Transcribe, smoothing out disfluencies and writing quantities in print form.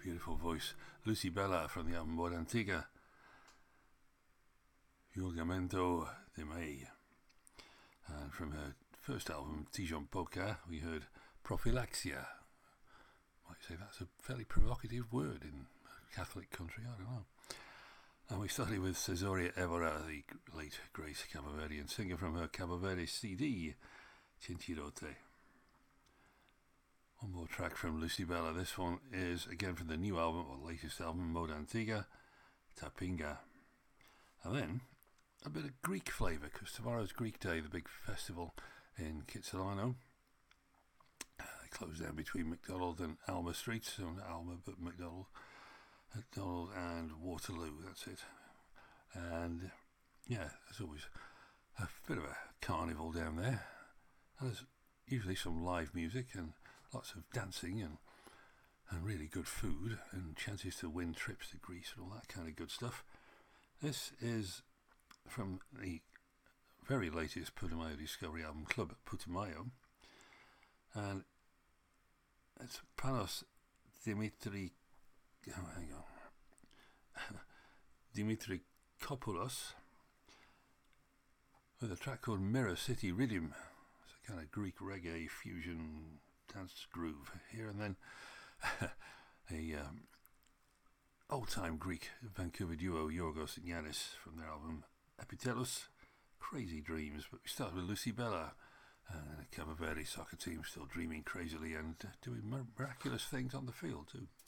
Beautiful voice. Lucy Bella from the album Moda Antiga. Julgamento de May. And from her first album, Tijon Polka, we heard Prophylaxia. Might say that's a fairly provocative word in a Catholic country, I don't know. And we started with Cesaria Evora, the late Grace Cabaverdian singer from her Cabo Verde CD, Chinchirote. One more track from Lucy Bella. This one is again from the new album, or latest album, Moda Antiga, Tapinga. And then a bit of Greek flavour, because tomorrow's Greek Day, the big festival in Kitsilano. They close down between McDonald and Alma Streets, so not Alma but McDonald and Waterloo, that's it. And yeah, there's always a bit of a carnival down there. And there's usually some live music and lots of dancing and really good food and chances to win trips to Greece and all that kind of good stuff. This is from the very latest Putumayo Discovery album, Club Putumayo, and it's Panos Dimitri Kopoulos with a track called Mirror City Rhythm. It's a kind of Greek reggae fusion dance groove here, and then a old-time Greek Vancouver duo, Yorgos and Yanis, from their album Epitelus, Crazy Dreams. But we start with Lucy Bella and a Cabo Verde soccer team still dreaming crazily and doing miraculous things on the field too.